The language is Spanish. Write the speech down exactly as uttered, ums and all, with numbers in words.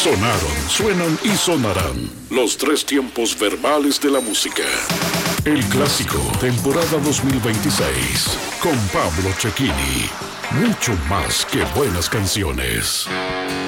Sonaron, suenan y sonarán los tres tiempos verbales de la música. El Clásico, temporada dos mil veintiséis, con Pablo Cecchini. Mucho más que buenas canciones.